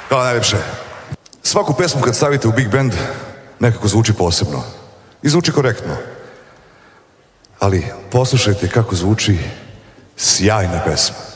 Hvala najljepše. Svaku pesmu kad stavite u big band nekako zvuči posebno. I zvuči korektno. Ali poslušajte kako zvuči sjajna pesma.